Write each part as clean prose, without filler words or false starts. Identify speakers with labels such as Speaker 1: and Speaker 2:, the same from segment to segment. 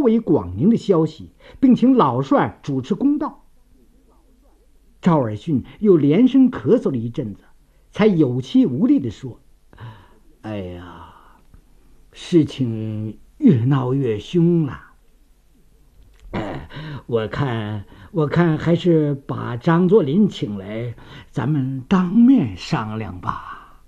Speaker 1: 围广宁的消息，并请老帅主持公道。赵尔巽又连声咳嗽了一阵子，才有气无力地说：“哎呀，事情越闹越凶了。我看还是把张作霖请来，咱们当面商量吧。”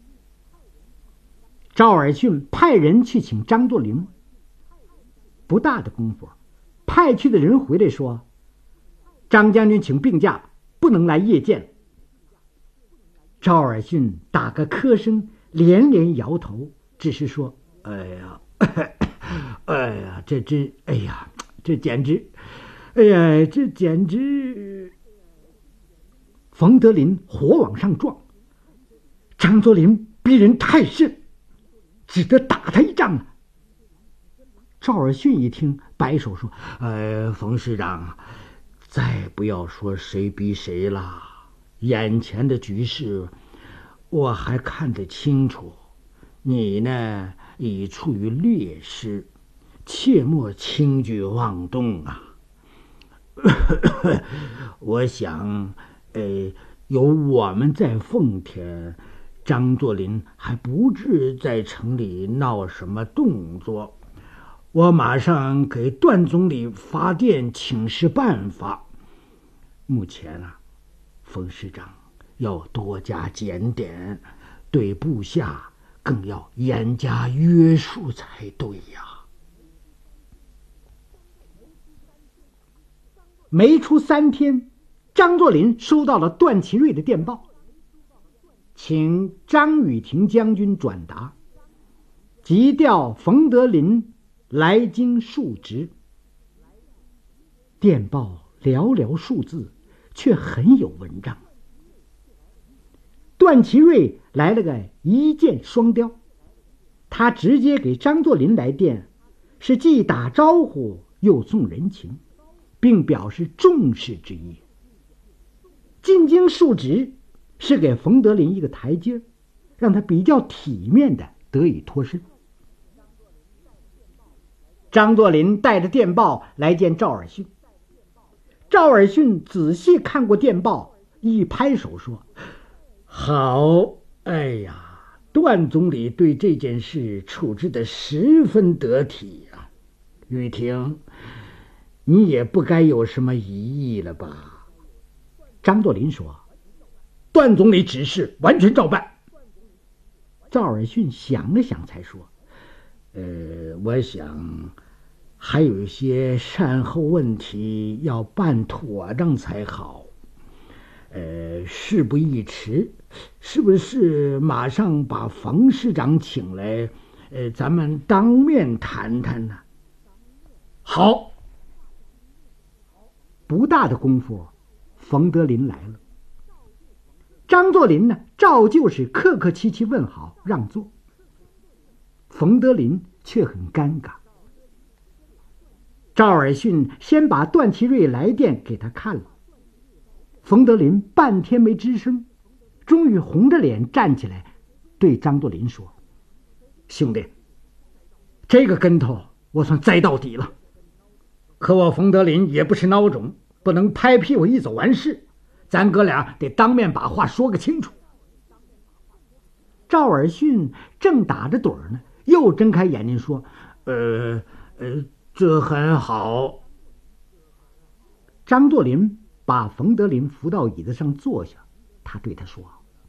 Speaker 1: 赵尔巽派人去请张作霖，不大的功夫，派去的人回来说：“张将军请病假，不能来谒见。”赵尔巽打个咳声，连连摇头，只是说：“哎呀，这简直，这简直！”冯德林火往上撞，张作霖逼人太甚，只得打他一仗了。赵尔巽一听，摆手说：“冯师长，再不要说谁逼谁了，眼前的局势我还看得清楚，你呢已处于劣势，切莫轻举妄动啊。我想有我们在奉天，张作霖还不至在城里闹什么动作。我马上给段总理发电请示办法。目前冯师长要多加检点，对部下更要严加约束才对呀。”没出3天，张作霖收到了段祺瑞的电报，请张雨婷将军转达，急调冯德林来京述职。电报寥寥数字，却很有文章。段祺瑞来了个一箭双雕，他直接给张作霖来电，是既打招呼又送人情，并表示重视之意。进京述职是给冯德林一个台阶，让他比较体面的得以脱身。张作霖带着电报来见赵尔巽，赵尔巽仔细看过电报，一拍手说：“好，段总理对这件事处置得十分得体啊，雨婷，你也不该有什么疑义了吧？”张作霖说：“段总理指示完全照办。”赵尔巽想了想才说：“我想还有一些善后问题要办妥当才好。事不宜迟，是不是马上把冯师长请来，咱们当面谈谈呢？”好。不大的功夫，冯德林来了。张作霖呢，照旧是客客气气问好，让座。冯德林却很尴尬。赵尔巽先把段祺瑞来电给他看了，冯德林半天没吱声，终于红着脸站起来，对张作霖说：“兄弟，这个跟头我算栽到底了。可我冯德林也不是孬种，不能拍屁股一走完事，咱哥俩得当面把话说个清楚。”赵尔巽正打着盹呢，又睁开眼睛说：“这很好。”张作霖把冯德林扶到椅子上坐下，他对他说：“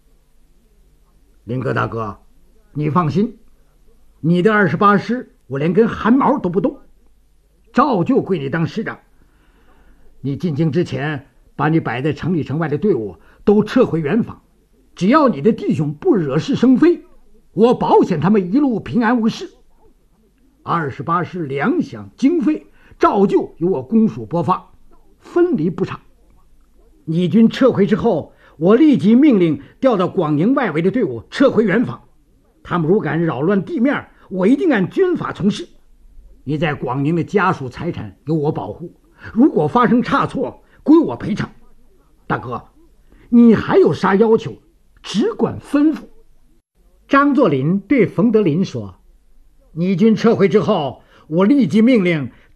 Speaker 1: 林哥大哥，你放心，你的28师我连根汗毛都不动，照旧归你当师长。你进京之前，把你摆在城里城外的队伍都撤回原坊，只要你的弟兄不惹是生非，我保险他们一路平安无事。28师粮饷经费照旧由我公署拨发，分厘不差。你军撤回之后，我立即命令调到广宁外围的队伍撤回原坊，他们如敢扰乱地面，我一定按军法从事。你在广宁的家属财产由我保护，如果发生差错，归我赔偿。大哥，你还有啥要求，只管吩咐。”张作霖对冯德林说：“你军撤回之后，我立即命令